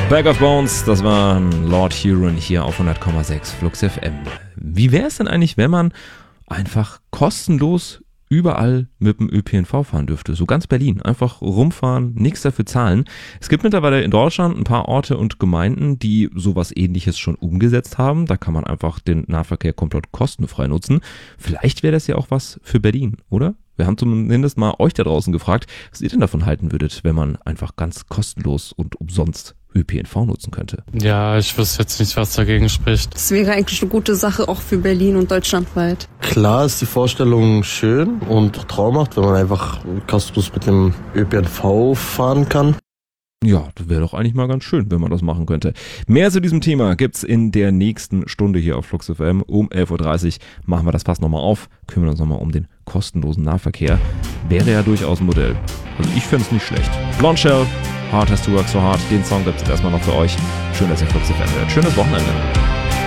Bag of Bones, das war Lord Huron hier auf 100,6 Flux FM. Wie wäre es denn eigentlich, wenn man einfach kostenlos überall mit dem ÖPNV fahren dürfte? So ganz Berlin. Einfach rumfahren, nichts dafür zahlen. Es gibt mittlerweile in Deutschland ein paar Orte und Gemeinden, die sowas Ähnliches schon umgesetzt haben. Da kann man einfach den Nahverkehr komplett kostenfrei nutzen. Vielleicht wäre das ja auch was für Berlin, oder? Wir haben zumindest mal euch da draußen gefragt, was ihr denn davon halten würdet, wenn man einfach ganz kostenlos und umsonst ÖPNV nutzen könnte. Ja, ich wüsste jetzt nicht, was dagegen spricht. Das wäre eigentlich eine gute Sache auch für Berlin und deutschlandweit. Klar ist die Vorstellung schön und traumhaft, wenn man einfach kostenlos mit dem ÖPNV fahren kann. Ja, das wäre doch eigentlich mal ganz schön, wenn man das machen könnte. Mehr zu diesem Thema gibt's in der nächsten Stunde hier auf Flux FM. Um 11.30 Uhr machen wir das Fass nochmal auf, kümmern uns nochmal um den kostenlosen Nahverkehr. Wäre ja durchaus ein Modell. Also ich fände es nicht schlecht. Blonde Shell, Hard Has to Work So Hard. Den Song gibt's jetzt erstmal noch für euch. Schön, dass ihr Flux FM hört. Schönes Wochenende.